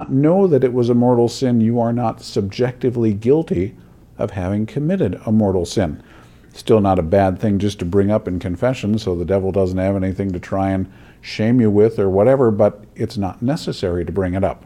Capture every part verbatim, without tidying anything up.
not know that it was a mortal sin, you are not subjectively guilty of having committed a mortal sin. Still not a bad thing just to bring up in confession so the devil doesn't have anything to try and shame you with or whatever, but it's not necessary to bring it up.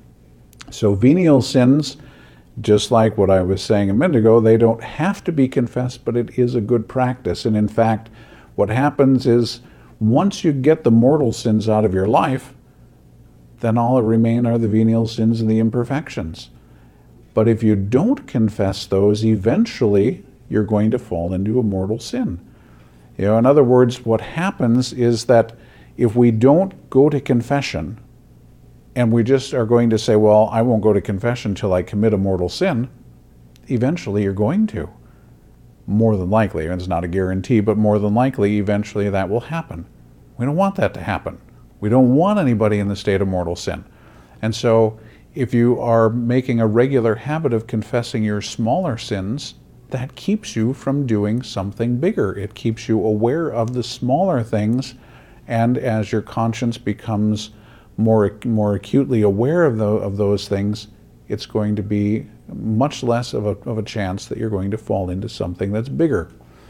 So venial sins, just like what I was saying a minute ago, they don't have to be confessed, but it is a good practice. And in fact, what happens is once you get the mortal sins out of your life, then all that remain are the venial sins and the imperfections. But if you don't confess those, eventually you're going to fall into a mortal sin. You know, in other words, what happens is that if we don't go to confession, and we just are going to say, well, I won't go to confession until I commit a mortal sin, eventually you're going to. More than likely, and it's not a guarantee, but more than likely, eventually that will happen. We don't want that to happen. We don't want anybody in the state of mortal sin. And so if you are making a regular habit of confessing your smaller sins, that keeps you from doing something bigger. It keeps you aware of the smaller things, and as your conscience becomes more more acutely aware of, the, of those things, it's going to be much less of a, of a chance that you're going to fall into something that's bigger.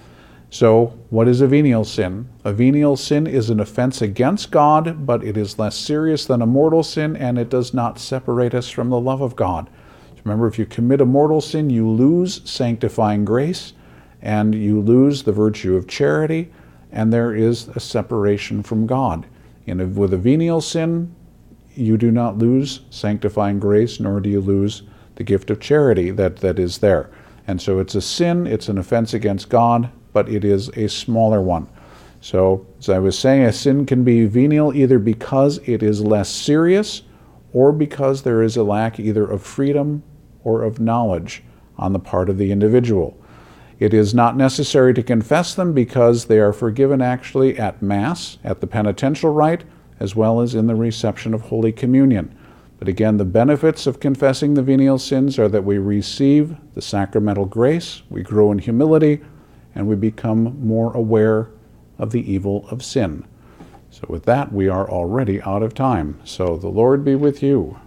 So what is a venial sin? A venial sin is an offense against God, but it is less serious than a mortal sin, and it does not separate us from the love of God. Remember, if you commit a mortal sin, you lose sanctifying grace, and you lose the virtue of charity, and there is a separation from God. And with a venial sin, you do not lose sanctifying grace, nor do you lose the gift of charity that, that is there. And so it's a sin, it's an offense against God, but it is a smaller one. So, as I was saying, a sin can be venial either because it is less serious or because there is a lack either of freedom or of knowledge on the part of the individual. It is not necessary to confess them because they are forgiven actually at Mass, at the penitential rite, as well as in the reception of Holy Communion. But again, the benefits of confessing the venial sins are that we receive the sacramental grace, we grow in humility, and we become more aware of the evil of sin. So with that, we are already out of time. So the Lord be with you.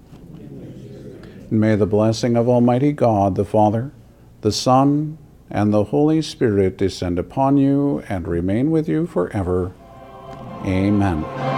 And may the blessing of Almighty God, the Father, the Son, and the Holy Spirit descend upon you and remain with you forever. Amen.